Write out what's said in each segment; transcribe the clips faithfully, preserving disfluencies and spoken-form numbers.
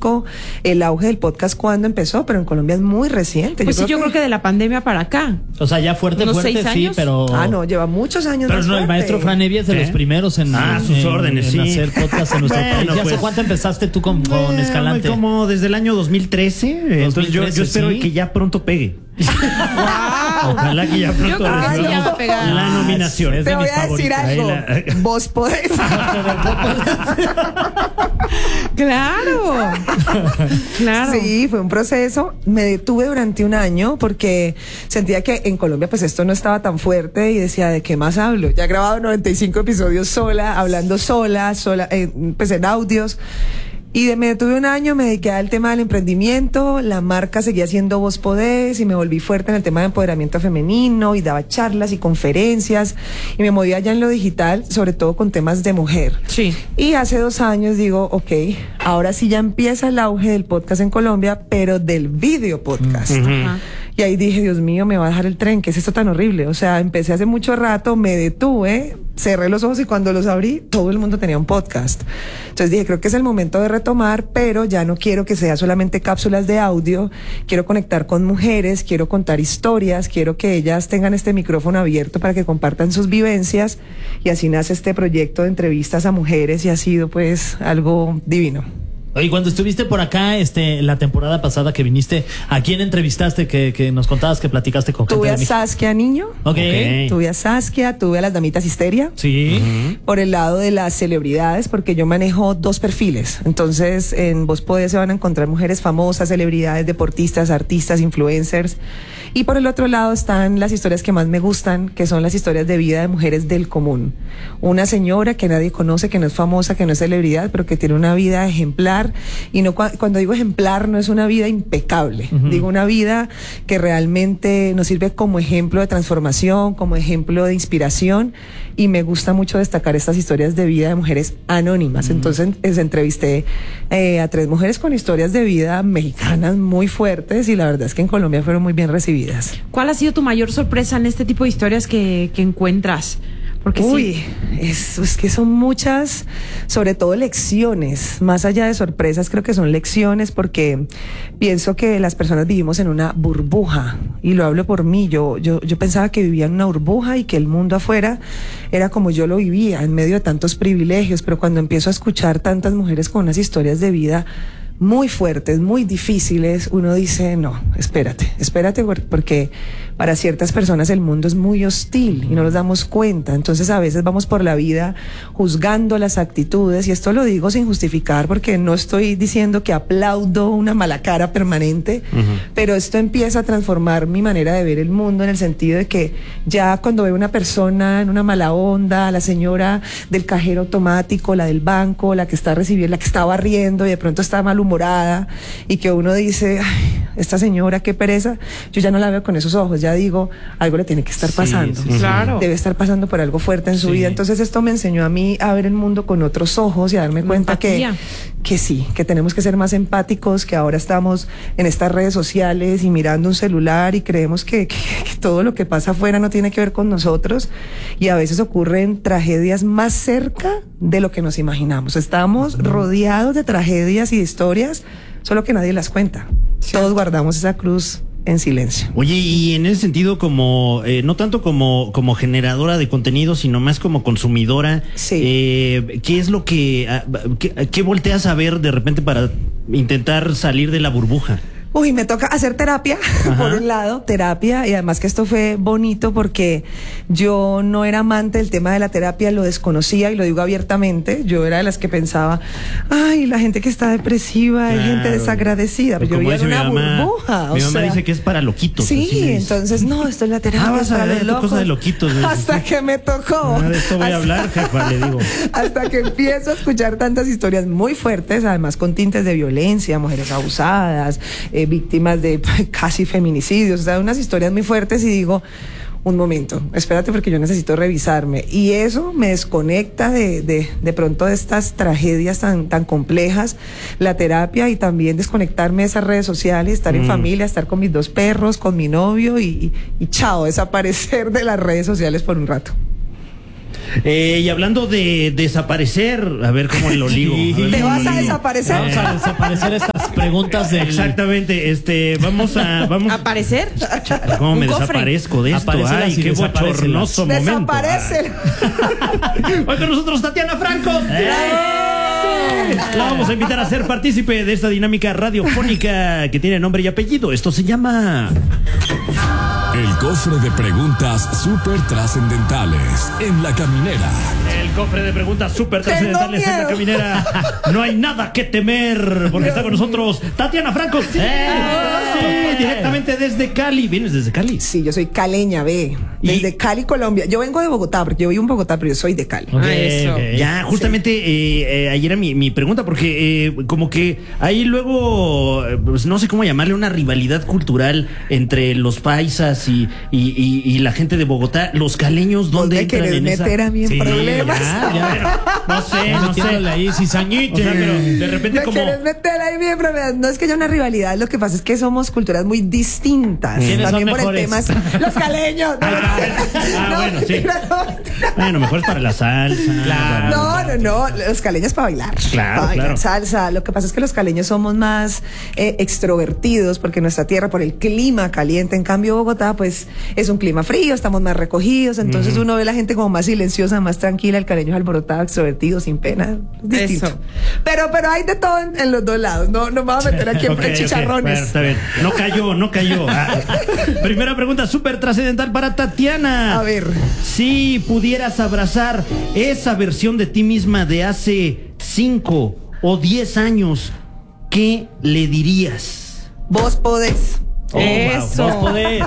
México el auge del podcast cuando empezó, pero en Colombia es muy reciente. Pues yo sí, creo yo que... creo que de la pandemia para acá. O sea, ya fuerte, ¿Unos fuerte, seis sí, años? pero... Ah, no, lleva muchos años Pero más no, el fuerte. maestro Fran Evia es de ¿Eh? los primeros en, Ah, sus en, órdenes, en sí. hacer podcast en nuestro Bueno, país. ¿Y hace pues, cuánto empezaste tú con, con Bueno, Escalante? Como desde el año dos mil trece. Entonces yo, yo espero ¿sí? que ya pronto pegue. Wow. Ojalá que ya Yo pronto creo que sí ya va a recibamos pegar. la nominación. Es de Te voy mis a decir favoritas. algo. Ahí la- Vos podés. Claro. Claro. Sí, fue un proceso. Me detuve durante un año porque sentía que en Colombia pues esto no estaba tan fuerte y decía, ¿de qué más hablo? Ya he grabado noventa y cinco episodios sola, hablando sola, sola, eh, pues en audios. Y de, me detuve un año, me dediqué al tema del emprendimiento, la marca seguía siendo Vos Podés y me volví fuerte en el tema de empoderamiento femenino y daba charlas y conferencias y me movía ya en lo digital, sobre todo con temas de mujer. Sí. Y hace dos años digo, ok, ahora sí ya empieza el auge del podcast en Colombia, pero del video podcast. Ajá. Y ahí dije, Dios mío, me va a dejar el tren, ¿qué es esto tan horrible? O sea, empecé hace mucho rato, me detuve, cerré los ojos y cuando los abrí, todo el mundo tenía un podcast. Entonces dije, creo que es el momento de retomar, pero ya no quiero que sea solamente cápsulas de audio, quiero conectar con mujeres, quiero contar historias, quiero que ellas tengan este micrófono abierto para que compartan sus vivencias y así nace este proyecto de entrevistas a mujeres y ha sido pues algo divino. Oye, cuando estuviste por acá, este, la temporada pasada que viniste, ¿a quién entrevistaste que, que nos contabas que platicaste con gente Tuve de a México? Saskia Niño, Ok. tuve a Saskia, tuve a las Damitas Histeria. Sí. Por el lado de las celebridades, porque yo manejo dos perfiles. Entonces, en Vos Podés se van a encontrar mujeres famosas, celebridades, deportistas, artistas, influencers. Y por el otro lado están las historias que más me gustan, que son las historias de vida de mujeres del común. Una señora que nadie conoce, que no es famosa, que no es celebridad, pero que tiene una vida ejemplar. Y no cu- cuando digo ejemplar, no es una vida impecable. Uh-huh. Digo una vida que realmente nos sirve como ejemplo de transformación, como ejemplo de inspiración. Y me gusta mucho destacar estas historias de vida de mujeres anónimas. Uh-huh. Entonces es, entrevisté eh, a tres mujeres con historias de vida mexicanas muy fuertes y la verdad es que en Colombia fueron muy bien recibidas. ¿Cuál ha sido tu mayor sorpresa en este tipo de historias que, que encuentras? Porque Uy, sí. es, es que son muchas, sobre todo lecciones, más allá de sorpresas, creo que son lecciones porque pienso que las personas vivimos en una burbuja y lo hablo por mí, yo, yo, yo pensaba que vivía en una burbuja y que el mundo afuera era como yo lo vivía, en medio de tantos privilegios, pero cuando empiezo a escuchar tantas mujeres con unas historias de vida muy fuertes, muy difíciles, uno dice, no, espérate, espérate porque para ciertas personas el mundo es muy hostil y no nos damos cuenta. Entonces a veces vamos por la vida juzgando las actitudes y esto lo digo sin justificar porque no estoy diciendo que aplaudo una mala cara permanente, uh-huh. pero esto empieza a transformar mi manera de ver el mundo en el sentido de que ya cuando veo una persona en una mala onda, la señora del cajero automático, la del banco, la que está recibiendo, la que está barriendo y de pronto está malhumorada, morada y que uno dice, ay, esta señora qué pereza, yo ya no la veo con esos ojos, ya digo, algo le tiene que estar pasando, sí, sí, claro. debe estar pasando por algo fuerte en su sí. vida. Entonces esto me enseñó a mí a ver el mundo con otros ojos y a darme cuenta que, que sí, que tenemos que ser más empáticos, que ahora estamos en estas redes sociales y mirando un celular y creemos que, que, que todo lo que pasa afuera no tiene que ver con nosotros y a veces ocurren tragedias más cerca de lo que nos imaginamos. Estamos uh-huh. rodeados de tragedias y de historias, solo que nadie las cuenta. Sí. Todos guardamos esa cruz en silencio. Oye, y en ese sentido, como eh, no tanto como, como generadora de contenido, sino más como consumidora, sí. eh, ¿qué es lo que, a, qué, qué volteas a ver de repente para intentar salir de la burbuja? Uy, me toca hacer terapia, Ajá. por un lado, terapia, y además que esto fue bonito porque yo no era amante del tema de la terapia, lo desconocía y lo digo abiertamente, yo era de las que pensaba, ay, la gente que está depresiva, claro. hay gente desagradecida, pero yo vivía en una mamá, burbuja. Mi o mamá sea, dice que es para loquitos. Sí, entonces, no, esto es la terapia. Ah, vas a ver cosas de loquitos. Hasta ¿sí? que me tocó. Ah, de esto voy hasta, a hablar, jefa, le digo. Hasta que empiezo a escuchar tantas historias muy fuertes, además con tintes de violencia, mujeres abusadas, eh, víctimas de casi feminicidios, o sea, unas historias muy fuertes y digo, un momento, espérate porque yo necesito revisarme y eso me desconecta de, de, de pronto de estas tragedias tan, tan complejas, la terapia y también desconectarme de esas redes sociales, estar mm. en familia, estar con mis dos perros, con mi novio y, y, y chao, desaparecer de las redes sociales por un rato. Eh, y hablando de desaparecer, a ver cómo lo ligo. ¿Te vas a desaparecer? Vamos a desaparecer esta preguntas del... Exactamente, este, vamos a... Vamos... ¿Aparecer? Chale, ¿cómo me cofre. desaparezco de esto? Aparécelas Ay, y qué desaparécelas. bochornoso momento. Desaparece. Hoy con nosotros Tatiana Franco. La vamos a invitar a ser partícipe de esta dinámica radiofónica que tiene nombre y apellido. Esto se llama... El cofre de preguntas súper trascendentales en La Caminera. El cofre de preguntas súper trascendentales en La Caminera. No hay nada que temer, porque está con nosotros Tatiana Franco. Sí, sí, directamente desde Cali. ¿Vienes desde Cali? Sí, yo soy caleña, ve. Desde Y- Cali, Colombia. Yo vengo de Bogotá, porque yo vivo en Bogotá, pero yo soy de Cali. Ok, Ah, eso. ok. Ya, justamente eh, eh, ahí era mi, mi pregunta, porque eh, como que ahí luego, eh, pues no sé cómo llamarle, una rivalidad cultural entre los paisas y, y, y, y la gente de Bogotá. Los caleños, ¿Vos ¿dónde me entran querés en esa? meter a mí en Sí, problemas? ya, ya. No sé, Ya no metiéndole sé. ahí cizañite. O sea, pero de repente Me como... querés meter ahí bien, pero no es que haya una rivalidad, lo que pasa es que somos culturas muy distintas. ¿Quiénes También son por el mejores? tema es- los caleños. No, Ah, no, bueno, sí. mentira, no, mentira. Bueno, mejor es para la salsa. Claro. No, no, no, los caleños para bailar. Claro, para bailar claro. salsa. Lo que pasa es que los caleños somos más eh, extrovertidos porque nuestra tierra, por el clima caliente. En cambio, Bogotá, pues es un clima frío, estamos más recogidos. Entonces uno ve la gente como más silenciosa, más tranquila. El caleño es alborotado, extrovertido, sin pena. Es distinto. Eso. Pero, pero hay de todo en, en los dos lados. No, no me voy a meter aquí en Ok, ok. chicharrones. Bueno, está bien. No cayó, no cayó. Ah. Primera pregunta súper trascendental para Tatiana. A ver. Si pudieras abrazar esa versión de ti misma de hace cinco o diez años, ¿qué le dirías? Vos podés. Oh, wow. Eso. Vos podés.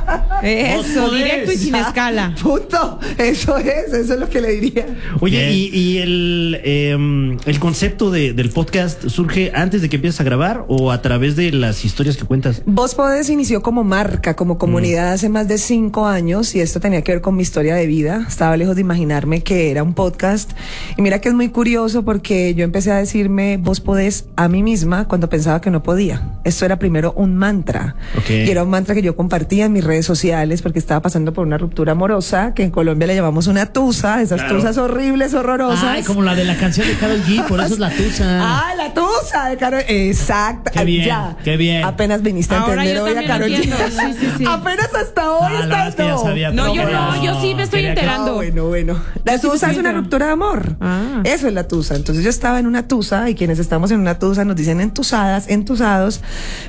Eso, Vos podés. directo y sin escala. Punto. Eso es, eso es lo que le diría. Oye, Bien. y, y el, eh, el concepto de- del podcast surge antes de que empieces a grabar o a través de las historias que cuentas. Vos Podés inició como marca, como comunidad hace más de cinco años y esto tenía que ver con mi historia de vida. Estaba lejos de imaginarme que era un podcast. Y mira que es muy curioso porque yo empecé a decirme Vos Podés a mí misma cuando pensaba que no podía. Esto era primero un mantra. Ok. Y era un mantra que yo compartía en mis redes sociales porque estaba pasando por una ruptura amorosa que en Colombia le llamamos una tusa, esas Claro. tusas horribles, horrorosas. Ay, como la de la canción de Karol G, por eso es la tusa. Ah, la tusa de Karol. Exacto. Qué bien, ya. qué bien. Apenas viniste a Ahora entender yo hoy a también Karol G. entiendo, sí, sí, sí. Apenas hasta hoy Ah, la verdad estás es que ya no. sabía, No, pero yo no, yo sí me estoy quería que- enterando. Ah, bueno, bueno. La Yo sí me tusa es una entero. ruptura de amor. Ah. Eso es la tusa. Entonces yo estaba en una tusa y quienes estamos en una tusa nos dicen entusadas, entusados,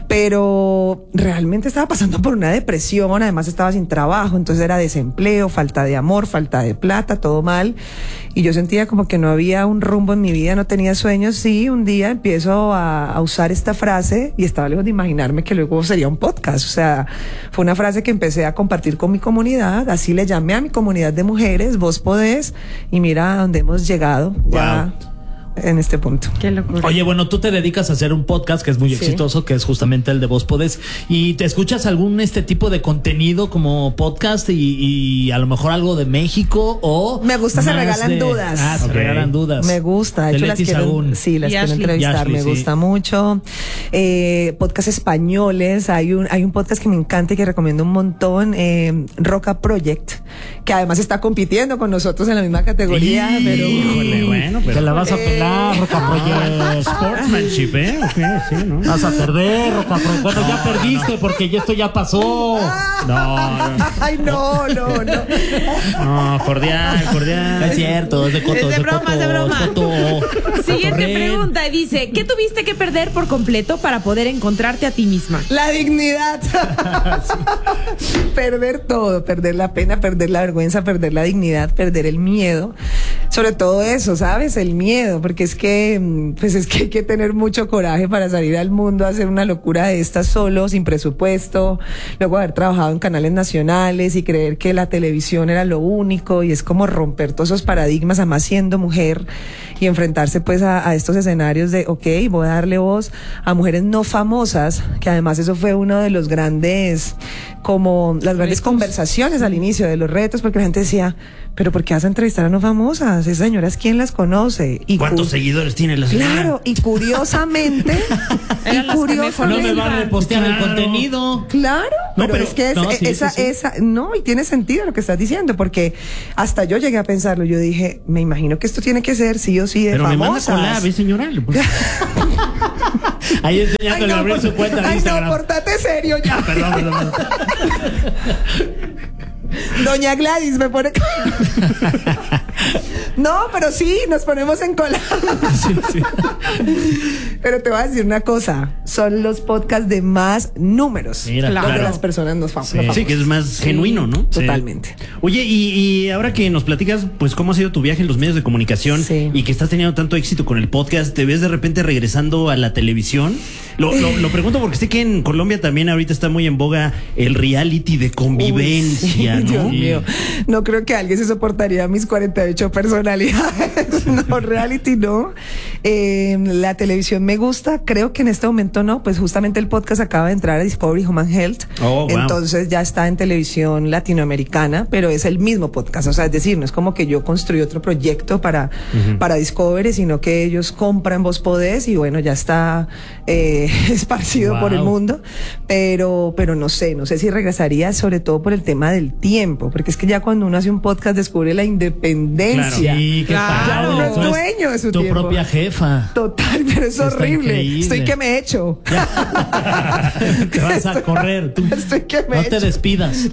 pero realmente estaba pasando por una depresión, además estaba sin trabajo, entonces era desempleo, falta de amor, falta de plata, todo mal. Y yo sentía como que no había un rumbo en mi vida, no tenía sueños. Sí, un día empiezo a, a usar esta frase y estaba lejos de imaginarme que luego sería un podcast. O sea, fue una frase que empecé a compartir con mi comunidad, así le llamé a mi comunidad de mujeres, Vos Podés, y mira a dónde hemos llegado ya en este punto. Qué locura. Oye, bueno, tú te dedicas a hacer un podcast que es muy Sí. exitoso, que es justamente el de Vos Podés. ¿Y te escuchas algún este tipo de contenido como podcast y, y a lo mejor algo de México o Me gusta, se más regalan de- dudas. Ah, se Ok. regalan dudas. Me gusta, de De hecho las Leti quiero, Sagún. sí, las Y quiero Ashley. entrevistar, Y Ashley, me sí. gusta mucho. Eh, podcast españoles, hay un, hay un podcast que me encanta y que recomiendo un montón, eh, Roca Project, que además está compitiendo con nosotros en la misma categoría, Sí, pero híjole, bueno, pero... Te la vas a pelar, Roca Project. Sportsmanship, ¿eh? Ok, sí, ¿no? Vas a perder, Roca Project. Bueno, ya perdiste porque ya esto ya pasó. No, no, ay no, no, no. no, cordial, cordial. Es cierto, es de coto. Es de broma, coto, es de broma. coto. Siguiente Cotorreen. pregunta y dice, ¿qué tuviste que perder por completo para poder encontrarte a ti misma? La dignidad. Perder todo, perder la pena, perder la vergüenza, perder la dignidad, perder el miedo. Sobre todo eso, ¿sabes? El miedo, porque es que, mm, pues es que hay que tener mucho coraje para salir al mundo a hacer una locura de estas solo, sin presupuesto, luego haber trabajado en canales nacionales y creer que la televisión era lo único y es como romper todos esos paradigmas, además siendo mujer y enfrentarse pues a, a estos escenarios de, ok, voy a darle voz a mujeres no famosas, que además eso fue uno de los grandes, como las grandes Retos. conversaciones al inicio de los retos, porque la gente decía, pero ¿por qué vas a entrevistar a no famosas? Esas señoras, ¿quién las conoce? Y ¿Cuántos cu- seguidores tiene la señora? Claro, y curiosamente, y Eran las que mejor No curiosamente, me va a repostear el Claro. contenido. claro, No, pero, pero- es que es- no, sí, esa, sí, sí. esa, no, y tiene sentido lo que estás diciendo, porque hasta yo llegué a pensarlo, yo dije, me imagino que esto tiene que ser sí o sí de Pero me manda famosas. collab, ¿eh, señora? Ahí enseñándole a abrir su cuenta de ay, Instagram. no, portate serio ya. Perdón, perdón. Doña Gladys me pone. No, pero sí, nos ponemos en cola. Sí, sí. Pero te voy a decir una cosa, son los podcasts de más números. Mira, donde claro. las personas nos fam- Sí. nos Sí, que es más Sí, genuino, ¿no? Totalmente. Oye, y, y ahora que nos platicas, pues, cómo ha sido tu viaje en los medios de comunicación Sí. y que estás teniendo tanto éxito con el podcast, ¿te ves de repente regresando a la televisión? Lo, lo, lo pregunto porque sé que en Colombia también ahorita está muy en boga el reality de convivencia, Uy, sí, ¿no? Dios mío. No creo que alguien se soportaría mis cuarenta y ocho personalidades. No, reality no. Eh, la televisión me gusta. Creo que en este momento no. Pues justamente el podcast acaba de entrar a Discovery Human Health. Oh, wow. Entonces ya está en televisión latinoamericana, pero es el mismo podcast. O sea, es decir, no es como que yo construí otro proyecto para, uh-huh. para Discovery, sino que ellos compran Voz Podés y bueno, ya está eh, esparcido Wow. por el mundo. Pero, pero no sé, no sé si regresaría, sobre todo por el tema del tiempo, porque es que ya cuando uno hace un podcast descubre la independencia. Claro. Sí, qué Claro. padre. Uno es Tú eres dueño de su tu tiempo. propia jefa. Total, pero es Está horrible. increíble. Estoy que me echo. Te vas a correr. Tú. Estoy que me No echo. te despidas.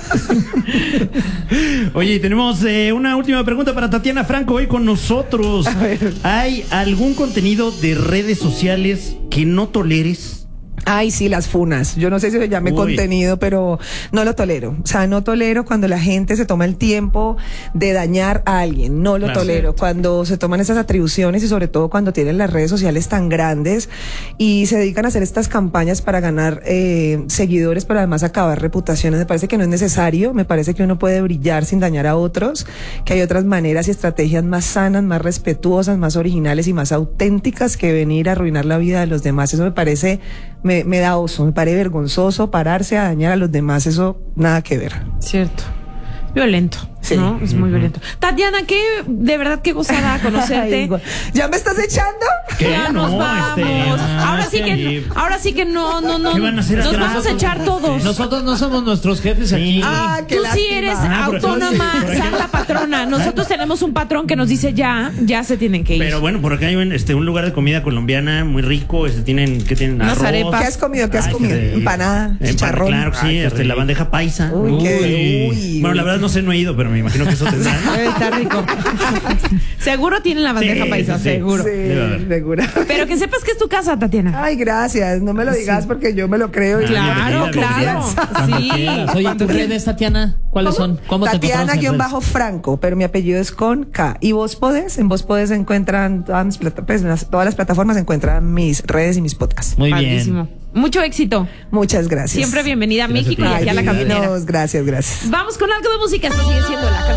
Oye, y tenemos eh, una última pregunta para Tatiana Franco hoy con nosotros. A ver. ¿Hay algún contenido de redes sociales que no toleres? Ay, sí, las funas. Yo no sé si se llame Uy. contenido, pero no lo tolero. O sea, no tolero cuando la gente se toma el tiempo de dañar a alguien. No lo Claro. tolero. Cuando se toman esas atribuciones y sobre todo cuando tienen las redes sociales tan grandes y se dedican a hacer estas campañas para ganar eh, seguidores, pero además acabar reputaciones. Me parece que no es necesario. Me parece que uno puede brillar sin dañar a otros, que hay otras maneras y estrategias más sanas, más respetuosas, más originales y más auténticas que venir a arruinar la vida de los demás. Eso me parece... Me, me da oso, me parece vergonzoso pararse a dañar a los demás, eso nada que ver. Cierto. Violento, Sí. ¿no? Es muy violento. Tatiana, qué, de verdad, qué gozada conocerte. Ay, igual. ¿Ya me estás echando? ¿Qué? Ya No, nos vamos. este, ahora sí sí. que, ahora sí que no, no, no. ¿Qué van a hacer Nos atrás? vamos a echar todos. Nosotros no somos nuestros jefes aquí. Ah, qué Tú sí lástima. eres Ah, pero autónoma, por acá- santa patrona. Nosotros tenemos un patrón que nos dice ya, ya se tienen que ir. Pero bueno, por acá hay un, este, un lugar de comida colombiana muy rico. Este, tienen, ¿qué tienen? Unas Arroz. arepas. ¿Qué has comido? ¿Qué has Ay, comido? qué rico. Empanada, Empan- chicharrón. Claro que sí, Ay, qué este, la rico. bandeja paisa. Uy, qué- uy, Bueno, la uy. verdad no sé, no he ido, pero me imagino que eso tendrán. Está rico. Seguro tienen la bandeja Sí, paisa, sí, sí. seguro. Debe haber. Sí, seguro. Pero que sepas que es tu casa, Tatiana. Ay, gracias. No me lo digas porque yo me lo creo. y- Claro, bienvenida, claro. Cuando Sí. quieras. Oye, ¿tus redes, Tatiana? ¿Cuáles son? ¿Cómo te encontramos en redes? Tatiana-Franco, pero mi apellido es con K. Y Vos Podés, en Vos Podés se encuentran todas, mis plata- pues, en las- todas las plataformas, se encuentran mis redes y mis podcasts. Muy Padrísimo. bien. Mucho éxito. Muchas gracias. Siempre bienvenida a Gracias a México ti. y aquí a la Ay, caminera. divinos, gracias, gracias. Vamos con algo de música. Esto sigue siendo La Caminera.